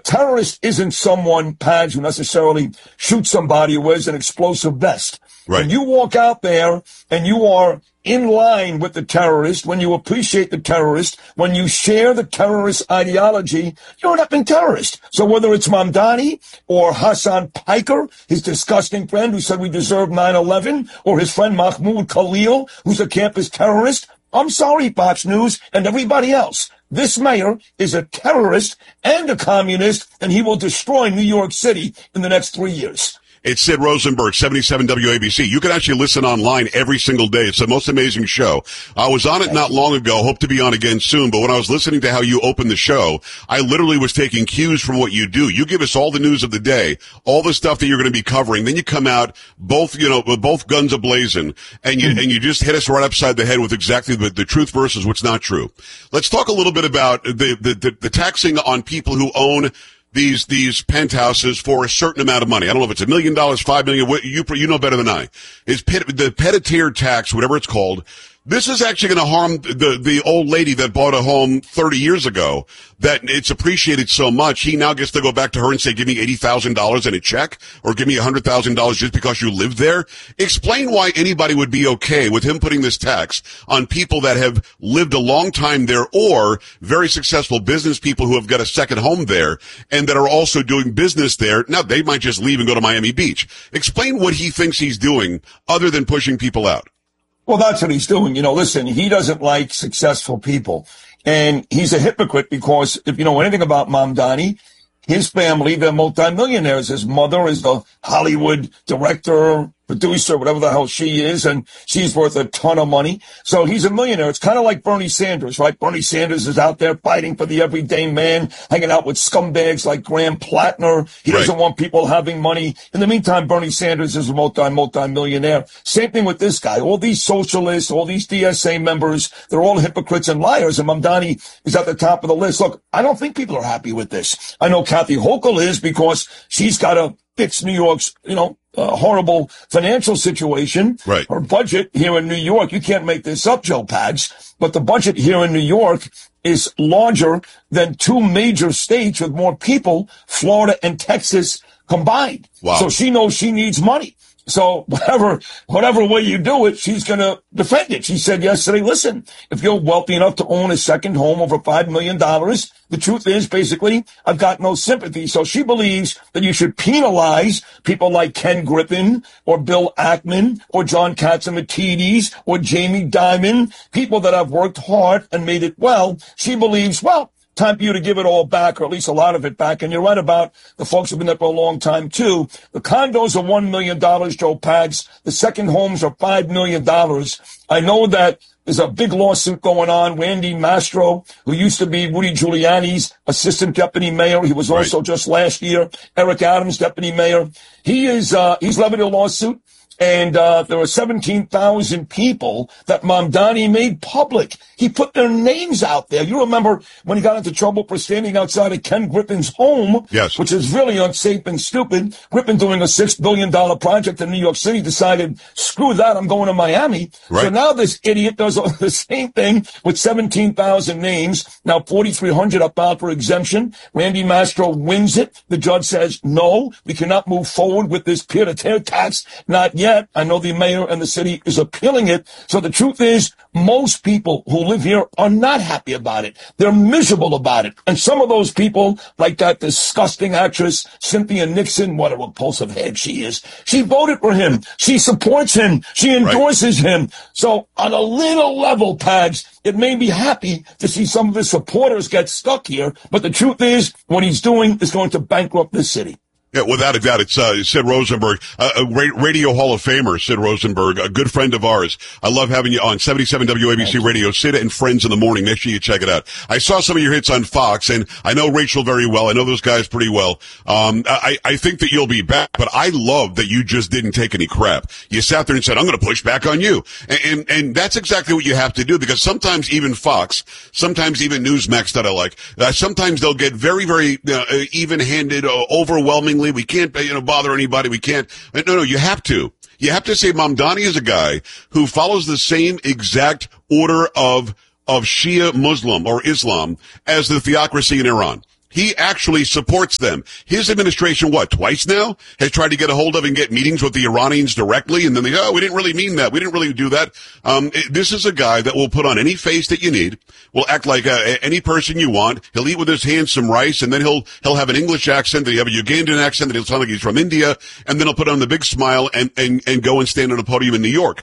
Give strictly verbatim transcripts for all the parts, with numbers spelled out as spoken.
terrorist isn't someone, Pads, who necessarily shoots somebody who wears an explosive vest. Right. When you walk out there and you are in line with the terrorist, when you appreciate the terrorist, when you share the terrorist ideology, you're an effing terrorist. So whether it's Mamdani or Hassan Piker, his disgusting friend who said we deserve nine eleven, or his friend Mahmoud Khalil, who's a campus terrorist, I'm sorry, Fox News and everybody else. This mayor is a terrorist and a communist, and he will destroy New York City in the next three years. It's Sid Rosenberg, seventy-seven W A B C. You can actually listen online every single day. It's the most amazing show. I was on it not long ago. Hope to be on again soon. But when I was listening to how you open the show, I literally was taking cues from what you do. You give us all the news of the day, all the stuff that you're going to be covering. Then you come out both, you know, with both guns ablazing, and you, mm-hmm. and you just hit us right upside the head with exactly the, the truth versus what's not true. Let's talk a little bit about the, the, the, the taxing on people who own these these penthouses for a certain amount of money. I don't know if it's a million dollars, five million. You you know better than I. Is the Petitier tax, whatever it's called. This is actually going to harm the the old lady that bought a home thirty years ago, that it's appreciated so much. He now gets to go back to her and say, give me eighty thousand dollars in a check, or give me one hundred thousand dollars just because you lived there. Explain why anybody would be okay with him putting this tax on people that have lived a long time there, or very successful business people who have got a second home there and that are also doing business there. Now, they might just leave and go to Miami Beach. Explain what he thinks he's doing other than pushing people out. Well, that's what he's doing. You know, listen, he doesn't like successful people. And he's a hypocrite because if you know anything about Mamdani, his family, they're multimillionaires. His mother is a Hollywood director, producer, whatever the hell she is, and she's worth a ton of money. So he's a millionaire. It's kind of like Bernie Sanders, right? Bernie Sanders is out there fighting for the everyday man, hanging out with scumbags like Graham Plattner. He right. doesn't want people having money. In the meantime, Bernie Sanders is a multi, multi-millionaire. Same thing with this guy. All these socialists, all these D S A members, they're all hypocrites and liars, and Mamdani is at the top of the list. Look, I don't think people are happy with this. I know Kathy Hochul is, because she's got to fix New York's, you know, uh, horrible financial situation. Right. Her budget here in New York, you can't make this up, Joe Pags, but the budget here in New York is larger than two major states with more people, Florida and Texas combined. Wow. So she knows she needs money. So whatever, whatever way you do it, she's going to defend it. She said yesterday, listen, if you're wealthy enough to own a second home over five million dollars, the truth is basically I've got no sympathy. So she believes that you should penalize people like Ken Griffin or Bill Ackman or John Catsimatidis or Jamie Dimon, people that have worked hard and made it well. She believes, well, time for you to give it all back, or at least a lot of it back. And you're right about the folks who've been there for a long time, too. The condos are one million dollars, Joe Pags. The second homes are five million dollars. I know that there's a big lawsuit going on. Randy Mastro, who used to be Rudy Giuliani's assistant deputy mayor. He was also right. just last year Eric Adams' deputy mayor. He is, uh, he's levied a lawsuit. And uh there were seventeen thousand people that Mamdani made public. He put their names out there. You remember when he got into trouble for standing outside of Ken Griffin's home, yes. which is really unsafe and stupid. Griffin, doing a six billion dollars project in New York City, decided, screw that, I'm going to Miami. Right. So now this idiot does the same thing with seventeen thousand names. Now forty-three hundred are filed for exemption. Randy Mastro wins it. The judge says, no, we cannot move forward with this pied-à-terre tax. Not yet. Yet, I know the mayor and the city is appealing it. So the truth is, most people who live here are not happy about it. They're miserable about it. And some of those people, like that disgusting actress, Cynthia Nixon, what a repulsive head she is. She voted for him. She supports him. She endorses right. him. So on a little level, Pags, it made me happy to see some of his supporters get stuck here. But the truth is, what he's doing is going to bankrupt this city. Yeah, without a doubt, it's uh, Sid Rosenberg, uh, a Radio Hall of Famer, Sid Rosenberg, a good friend of ours. I love having you on seventy-seven W A B C Radio, Sid and Friends in the Morning. Make sure you check it out. I saw some of your hits on Fox, and I know Rachel very well. I know those guys pretty well. Um, I, I think that you'll be back, but I love that you just didn't take any crap. You sat there and said, I'm going to push back on you. And, and, and that's exactly what you have to do, because sometimes even Fox, sometimes even Newsmax that I like, uh, sometimes they'll get very, very uh, even-handed, uh, overwhelmingly. We can't, you know, bother anybody. We can't. No, no, you have to. You have to say Mamdani is a guy who follows the same exact order of, of Shia Muslim or Islam as the theocracy in Iran. He actually supports them. His administration, what, twice now, has tried to get a hold of and get meetings with the Iranians directly, and then they go, oh, we didn't really mean that. We didn't really do that. Um, it, this is a guy that will put on any face that you need, will act like uh, any person you want. He'll eat with his hands some rice, and then he'll he'll have an English accent, then he'll have a Ugandan accent, that he'll sound like he's from India, and then he'll put on the big smile and, and, and go and stand on a podium in New York.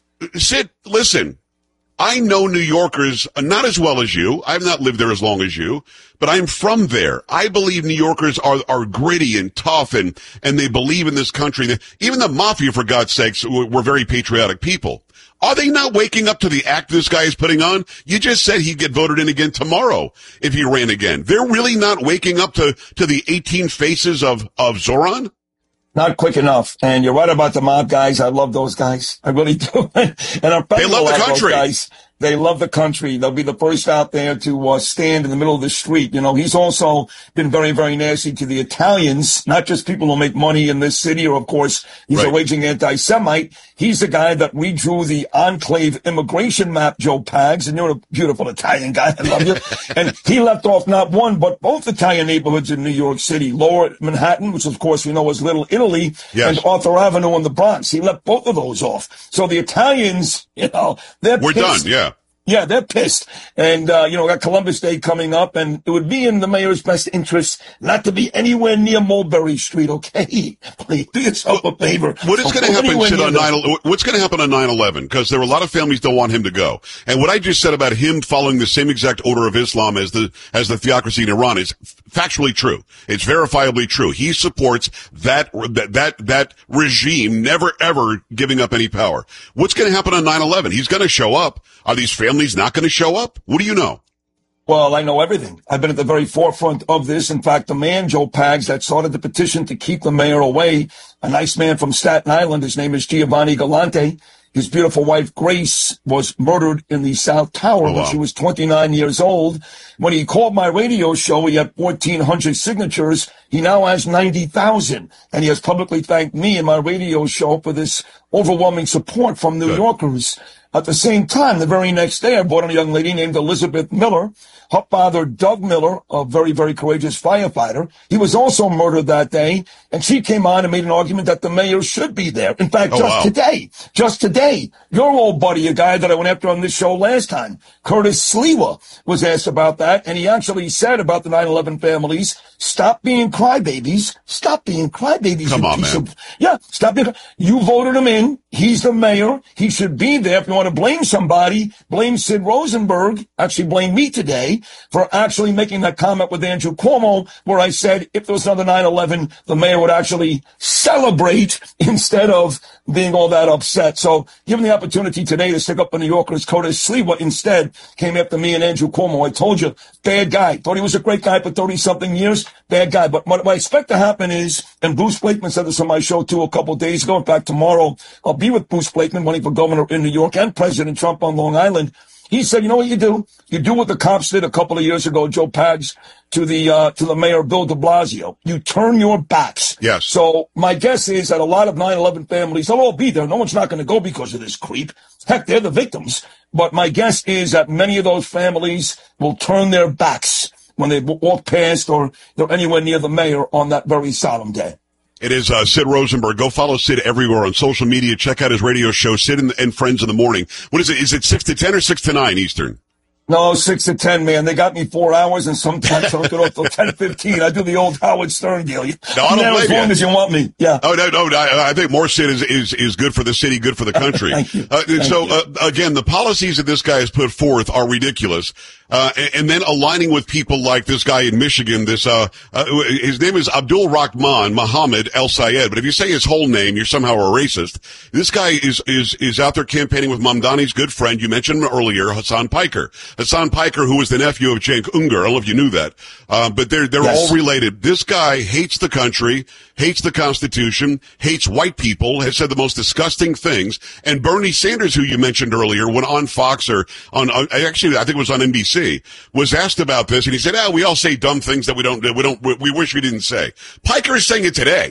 Sid, listen. I know New Yorkers not as well as you. I've not lived there as long as you, but I'm from there. I believe New Yorkers are, are gritty and tough, and, and they believe in this country. Even the mafia, for God's sakes, were very patriotic people. Are they not waking up to the act this guy is putting on? You just said he'd get voted in again tomorrow if he ran again. They're really not waking up to, to the eighteen faces of, of Zoran? Not quick enough. And you're right about the mob guys. I love those guys. I really do. And I'm they love the country. Guys. They love the country. They'll be the first out there to uh, stand in the middle of the street. You know, he's also been very, very nasty to the Italians, not just people who make money in this city, or, of course, he's right. a raging anti-Semite. He's the guy that redrew the enclave immigration map, Joe Pags, and you're a beautiful Italian guy. I love you. And he left off not one, but both Italian neighborhoods in New York City, Lower Manhattan, which, of course, we know is Little Italy, yes. and Arthur Avenue in the Bronx. He left both of those off. So the Italians, you know, they're We're pissed. done, yeah. Yeah, they're pissed. And, uh, you know, got Columbus Day coming up, and it would be in the mayor's best interest not to be anywhere near Mulberry Street, okay? Please, do yourself a favor. What is going to happen on nine, what's going to happen on nine eleven? Because there are a lot of families don't want him to go. And what I just said about him following the same exact order of Islam as the, as the theocracy in Iran is factually true. It's verifiably true. He supports that, that, that, that regime never ever giving up any power. What's going to happen on nine eleven? He's going to show up. Are these families not going to show up? What do you know? Well, I know everything. I've been at the very forefront of this. In fact, the man, Joe Pags, that started the petition to keep the mayor away, a nice man from Staten Island. His name is Giovanni Galante. His beautiful wife, Grace, was murdered in the South Tower oh, wow. when she was twenty-nine years old. When he called my radio show, he had fourteen hundred signatures. He now has ninety thousand. And he has publicly thanked me and my radio show for this overwhelming support from New Good. Yorkers. At the same time, the very next day, I brought in a young lady named Elizabeth Miller. Her father, Doug Miller, a very, very courageous firefighter, he was also murdered that day. And she came on and made an argument that the mayor should be there. In fact, oh, just wow. today, just today, your old buddy, a guy that I went after on this show last time, Curtis Sliwa, was asked about that. And he actually said about the nine eleven families, stop being crybabies. Stop being crybabies. Come on, man. Of, yeah, stop being. You voted him in. He's the mayor. He should be there. If you want to blame somebody, blame Sid Rosenberg. Actually, blame me today for actually making that comment with Andrew Cuomo, where I said if there was another nine eleven, the mayor would actually celebrate instead of being all that upset. So given the opportunity today to stick up for New Yorkers, Curtis Sliwa instead came after me and Andrew Cuomo. I told you, bad guy. Thought he was a great guy for thirty-something years. Bad guy. But what I expect to happen is, and Bruce Blakeman said this on my show, too, a couple of days ago. In fact, tomorrow I'll be with Bruce Blakeman, running for governor in New York, and President Trump on Long Island. He said, you know what you do? You do what the cops did a couple of years ago, Joe Pags, to the, uh, to the mayor, Bill de Blasio. You turn your backs. Yes. So my guess is that a lot of nine eleven families, they'll all be there. No one's not going to go because of this creep. Heck, they're the victims. But my guess is that many of those families will turn their backs when they walk past or they're anywhere near the mayor on that very solemn day. It is uh, Sid Rosenberg. Go follow Sid everywhere on social media. Check out his radio show, Sid and, and Friends in the Morning. What is it? Is it six to ten or six to nine Eastern? No, six to ten, man. They got me four hours, and sometimes I don't get off till ten fifteen. I do the old Howard Stern deal. You, no, I don't blame as long you. as you want me. Yeah. Oh no, no. I, I think more Sid is, is is good for the city, good for the country. Thank you. Uh, Thank so you. Uh, again, the policies that this guy has put forth are ridiculous. Uh, and, and then aligning with people like this guy in Michigan, this, uh, uh, his name is Abdul Rahman Mohammed El Sayed. But if you say his whole name, you're somehow a racist. This guy is, is, is out there campaigning with Mamdani's good friend. You mentioned him earlier, Hassan Piker. Hassan Piker, who was the nephew of Cenk Uygur. I don't know if you knew that. Uh, but they're, they're yes. all related. This guy hates the country, hates the Constitution, hates white people, has said the most disgusting things. And Bernie Sanders, who you mentioned earlier, went on Fox or on, uh, actually, I think it was on N B C. Was asked about this, and he said, "Ah, we all say dumb things that we don't, we don't, we wish we didn't say." Piker is saying it today.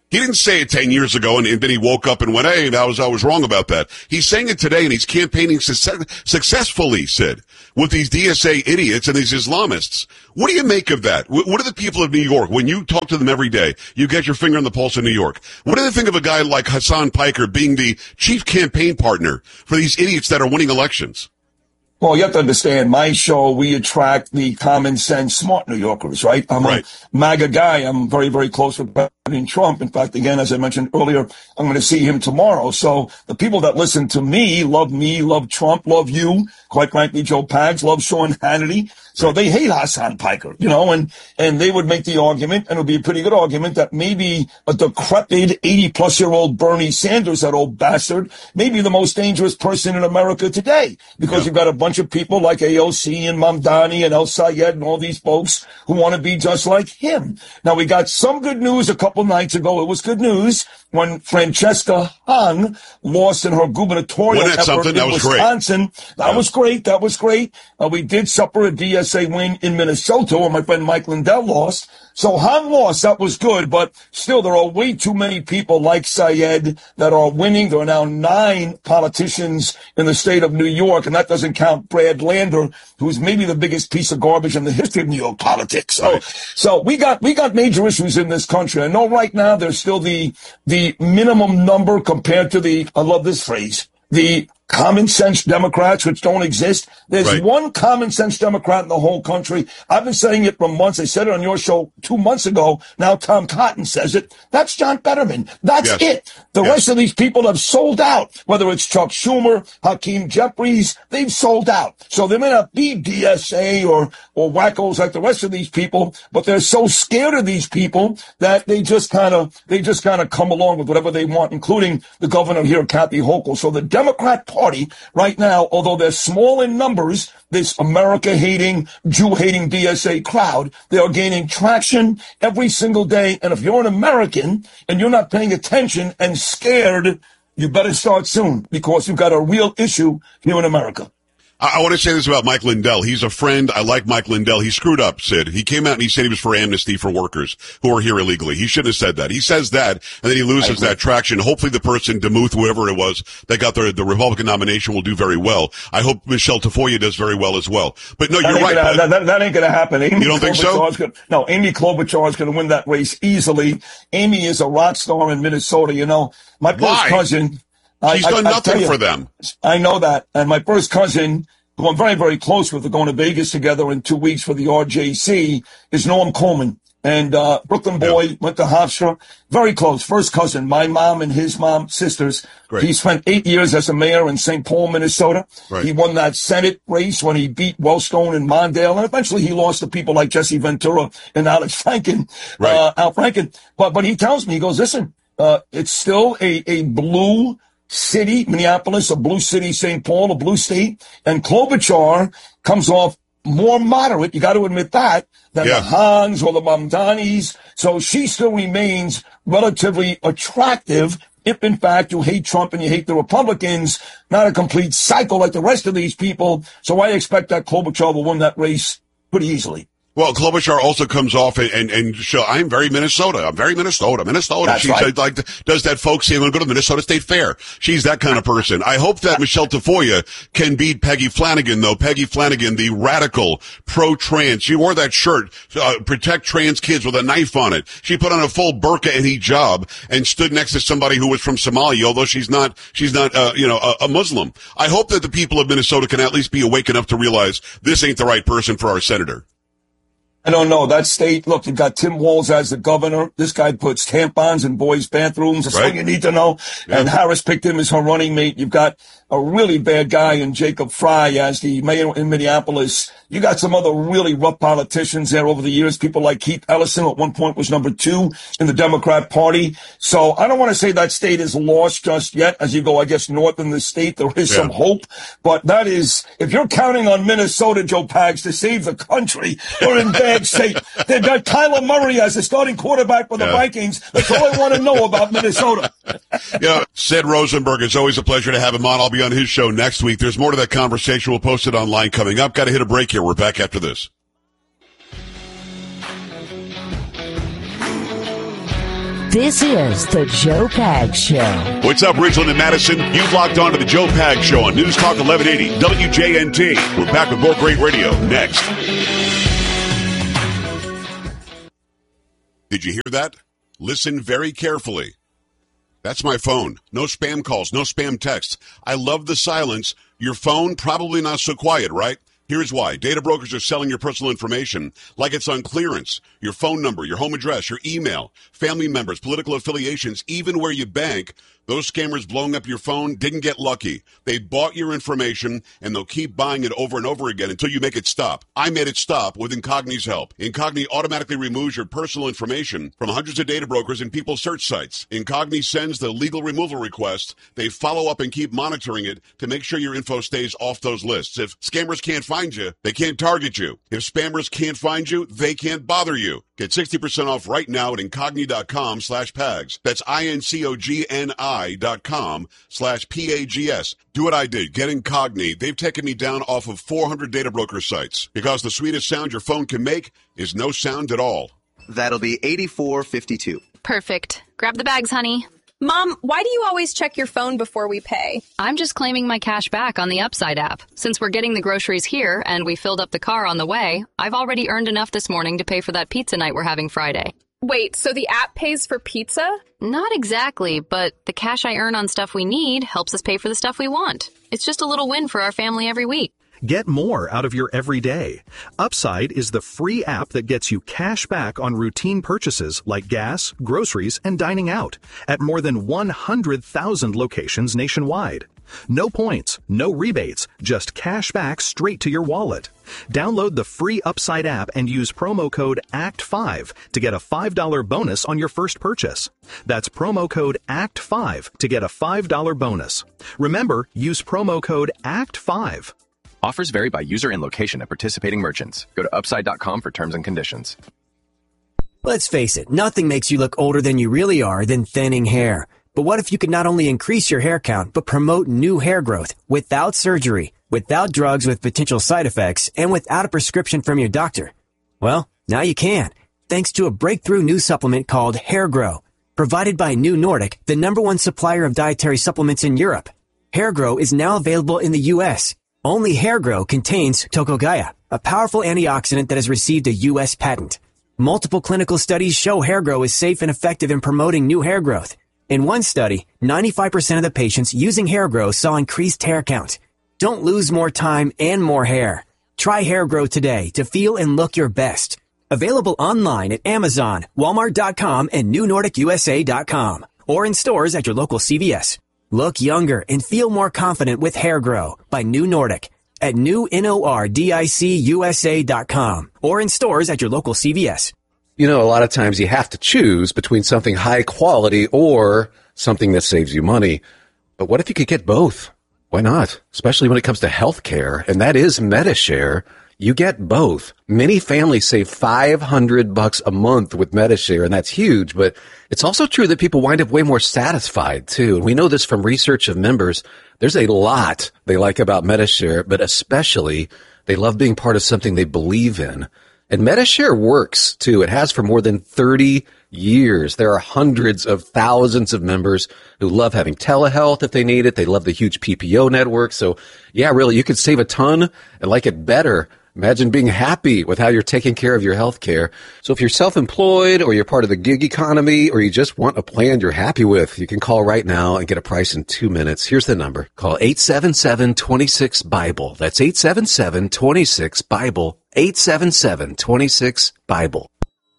He didn't say it ten years ago, and, and then he woke up and went, hey, I was, I was wrong about that. He's saying it today, and he's campaigning success, successfully, Sid, with these D S A idiots and these Islamists. What do you make of that? What, what do the people of New York, when you talk to them every day, you get your finger on the pulse of New York, what do they think of a guy like Hassan Piker being the chief campaign partner for these idiots that are winning elections? Well, you have to understand, my show, we attract the common sense, smart New Yorkers, right? I'm right. a MAGA guy. I'm very, very close with President Trump. In fact, again, as I mentioned earlier, I'm going to see him tomorrow. So the people that listen to me love me, love Trump, love you. Quite frankly, Joe Pags, love Sean Hannity. So right. they hate Hassan Piker, you know, and, and they would make the argument, and it would be a pretty good argument, that maybe a decrepit eighty-plus-year-old Bernie Sanders, that old bastard, may be the most dangerous person in America today, because yeah. you've got a bunch of people like A O C and Mamdani and El Sayed and all these folks who want to be just like him. Now, we got some good news a couple nights ago. It was good news when Francesca Hahn lost in her gubernatorial effort in that was Wisconsin. Great. That yeah. was great. That was great. Uh, we did suffer a D S A win in Minnesota where my friend Mike Lindell lost. So Hahn lost. That was good. But still, there are way too many people like Sayed that are winning. There are now nine politicians in the state of New York, and that doesn't count Brad Lander, who's maybe the biggest piece of garbage in the history of New York politics. So, right. so we got, we got major issues in this country. I know right now there's still the, the minimum number compared to the, I love this phrase, the common sense Democrats, which don't exist. There's right. one common sense Democrat in the whole country. I've been saying it for months. I said it on your show two months ago. Now Tom Cotton says it. That's John Fetterman. That's yes. it. The yes. rest of these people have sold out. Whether it's Chuck Schumer, Hakeem Jeffries, they've sold out. So they may not be D S A or, or wackos like the rest of these people, but they're so scared of these people that they just kind of, they just kind of come along with whatever they want, including the governor here, Kathy Hochul. So the Democrat Party Party right now, although they're small in numbers, this America-hating, Jew-hating D S A crowd, they are gaining traction every single day. And if you're an American and you're not paying attention and scared, you better start soon, because you've got a real issue here in America. I, I want to say this about Mike Lindell. He's a friend. I like Mike Lindell. He screwed up, Sid. He came out and he said he was for amnesty for workers who are here illegally. He shouldn't have said that. He says that, and then he loses that traction. Hopefully the person, DeMuth, whoever it was, that got the, the Republican nomination will do very well. I hope Michelle Tafoya does very well as well. But no, that you're right. Gonna, that, that, that ain't going to happen. Amy you don't think so? Gonna, no, Amy Klobuchar is going to win that race easily. Amy is a rock star in Minnesota. You know, my first Why? cousin. She's I, done I, nothing you, for them. I know that. And my first cousin, who I'm very, very close with, we're going to Vegas together in two weeks for the R J C, is Norm Coleman. And uh Brooklyn boy, yeah. went to Hofstra. Very close. First cousin. My mom and his mom, sisters. Great. He spent eight years as a mayor in Saint Paul, Minnesota. Right. He won that Senate race when he beat Wellstone and Mondale. And eventually he lost to people like Jesse Ventura and Alex Franken, right. uh, Al Franken. But, but he tells me, he goes, listen, uh, it's still a, a blue city, Minneapolis, a blue city, Saint Paul, a blue state. And Klobuchar comes off more moderate, you got to admit that, than yeah. the Hans or the Mamdanis. So she still remains relatively attractive if, in fact, you hate Trump and you hate the Republicans, not a complete psycho like the rest of these people. So I expect that Klobuchar will win that race pretty easily. Well, Klobuchar also comes off and, and, and show, I'm very Minnesota. I'm very Minnesota. Minnesota. That's She's right. like, does that folksy, I'm going to go to the Minnesota State Fair. She's that kind of person. I hope that Michelle Tafoya can beat Peggy Flanagan, though. Peggy Flanagan, the radical pro-trans. She wore that shirt, uh, protect trans kids, with a knife on it. She put on a full burqa and hijab and stood next to somebody who was from Somalia, although she's not, she's not, uh, you know, a, a Muslim. I hope that the people of Minnesota can at least be awake enough to realize this ain't the right person for our senator. I don't know. That state, look, you've got Tim Walz as the governor. This guy puts tampons in boys' bathrooms. That's right. all you need to know. Yeah. And Harris picked him as her running mate. You've got a really bad guy in Jacob Fry as the mayor in Minneapolis. You got some other really rough politicians there over the years. People like Keith Ellison at one point was number two in the Democrat Party. So I don't want to say that state is lost just yet. As you go, I guess, north in the state, there is yeah. some hope. But that is, if you're counting on Minnesota, Joe Pags, to save the country, we're in bad shape. They've got Kyler Murray as the starting quarterback for the yeah. Vikings. That's all I want to know about Minnesota. Yeah, Sid Rosenberg, it's always a pleasure to have him on. I'll be on his show next week. There's more to that conversation. We'll post it online coming up. Got to hit a break here. We're back after this. This is the Joe Pags Show. What's up, Ridgeland and Madison? You've locked on to the Joe Pags Show on News Talk eleven eighty W J N T. We're back with more great radio next. Did you hear that? Listen very carefully. That's my phone. No spam calls, no spam texts. I love the silence. Your phone, probably not so quiet, right? Here's why. Data brokers are selling your personal information like it's on clearance. Your phone number, your home address, your email, family members, political affiliations, even where you bank. Those scammers blowing up your phone didn't get lucky. They bought your information, and they'll keep buying it over and over again until you make it stop. I made it stop with Incogni's help. Incogni automatically removes your personal information from hundreds of data brokers and people's search sites. Incogni sends the legal removal request. They follow up and keep monitoring it to make sure your info stays off those lists. If scammers can't find you, they can't target you. If spammers can't find you, they can't bother you. Get sixty percent off right now at Incogni.com slash Pags. That's I-N-C-O-G-N-I dot com slash P-A-G-S. Do what I did. Get Incogni. They've taken me down off of four hundred data broker sites because the sweetest sound your phone can make is no sound at all. That'll be eighty-four fifty-two. Perfect. Grab the bags, honey. Mom, why do you always check your phone before we pay? I'm just claiming my cash back on the Upside app. Since we're getting the groceries here and we filled up the car on the way, I've already earned enough this morning to pay for that pizza night we're having Friday. Wait, so the app pays for pizza? Not exactly, but the cash I earn on stuff we need helps us pay for the stuff we want. It's just a little win for our family every week. Get more out of your everyday. Upside is the free app that gets you cash back on routine purchases like gas, groceries, and dining out at more than one hundred thousand locations nationwide. No points, no rebates, just cash back straight to your wallet. Download the free Upside app and use promo code A C T five to get a five dollars bonus on your first purchase. That's promo code A C T five to get a five dollars bonus. Remember, use promo code A C T five. Offers vary by user and location at participating merchants. Go to upside dot com for terms and conditions. Let's face it, nothing makes you look older than you really are than thinning hair. But what if you could not only increase your hair count, but promote new hair growth without surgery, without drugs with potential side effects, and without a prescription from your doctor? Well, now you can, thanks to a breakthrough new supplement called Hair Grow, provided by New Nordic, the number one supplier of dietary supplements in Europe. Hair Grow is now available in the U S Only Hair Grow contains Tocogaya, a powerful antioxidant that has received a U S patent. Multiple clinical studies show Hair Grow is safe and effective in promoting new hair growth. In one study, ninety-five percent of the patients using Hair Grow saw increased hair count. Don't lose more time and more hair. Try Hair Grow today to feel and look your best. Available online at Amazon, Walmart dot com, and New Nordic U S A dot com, or in stores at your local C V S. Look younger and feel more confident with Hair Grow by New Nordic at new nordic U S A dot com or in stores at your local C V S. You know, a lot of times you have to choose between something high quality or something that saves you money. But what if you could get both? Why not? Especially when it comes to healthcare, and that is MediShare. You get both. Many families save five hundred bucks a month with MediShare, and that's huge, but it's also true that people wind up way more satisfied too. And we know this from research of members. There's a lot they like about MediShare, but especially they love being part of something they believe in. And MediShare works too. It has for more than thirty years. There are hundreds of thousands of members who love having telehealth if they need it. They love the huge P P O network. So yeah, really, you could save a ton and like it better. Imagine being happy with how you're taking care of your health care. So if you're self-employed or you're part of the gig economy or you just want a plan you're happy with, you can call right now and get a price in two minutes. Here's the number. Call eight seven seven, two six, BIBLE. That's eight seven seven, two six, BIBLE. eight seven seven, two six, BIBLE.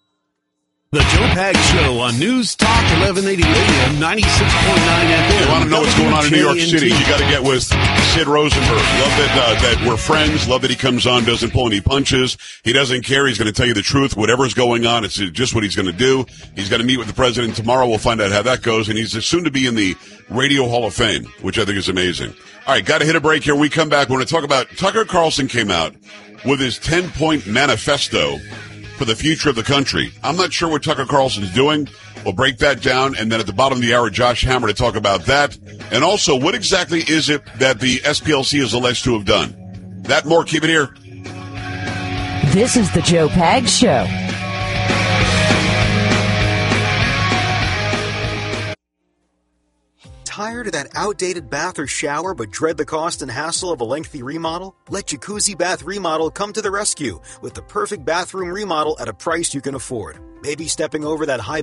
The Joe Pags Show on News Talk eleven eighty A M, ninety-six point nine F M. You want to know what's going on in New York City? You got to get with Sid Rosenberg. Love that uh, that we're friends. Love that he comes on, doesn't pull any punches. He doesn't care. He's going to tell you the truth. Whatever's going on, it's just what he's going to do. He's going to meet with the president tomorrow. We'll find out how that goes. And he's soon to be in the Radio Hall of Fame, which I think is amazing. All right, got to hit a break here. We come back. We're going to talk about Tucker Carlson came out with his ten-point manifesto for the future of the country. I'm not sure what Tucker Carlson's doing. We'll break that down. And then at the bottom of the hour, Josh Hammer to talk about that. And also, what exactly is it that the S P L C is alleged to have done? That more. Keep it here. This is the Joe Pags Show. Tired of that outdated bath or shower but dread the cost and hassle of a lengthy remodel? Let Jacuzzi Bath Remodel come to the rescue with the perfect bathroom remodel at a price you can afford. Maybe stepping over that high